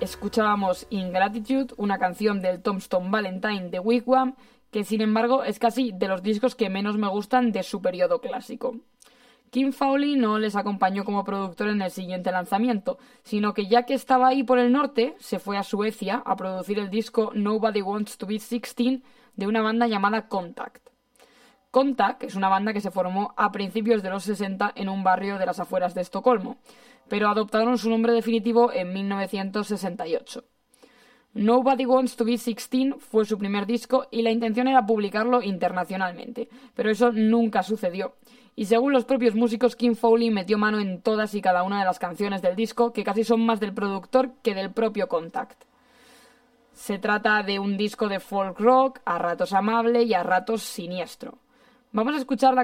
escuchábamos Ingratitude, una canción del Tombstone Valentine de Wigwam, que sin embargo es casi de los discos que menos me gustan de su periodo clásico. Kim Fowley no les acompañó como productor en el siguiente lanzamiento, sino que ya que estaba ahí por el norte, se fue a Suecia a producir el disco Nobody Wants to Be 16 de una banda llamada Contact. Contact es una banda que se formó a principios de los 60 en un barrio de las afueras de Estocolmo, pero adoptaron su nombre definitivo en 1968. Nobody Wants to Be 16 fue su primer disco y la intención era publicarlo internacionalmente, pero eso nunca sucedió. Y según los propios músicos, Kim Fowley metió mano en todas y cada una de las canciones del disco, que casi son más del productor que del propio Contact. Se trata de un disco de folk rock, a ratos amable y a ratos siniestro. Vamos a escuchar la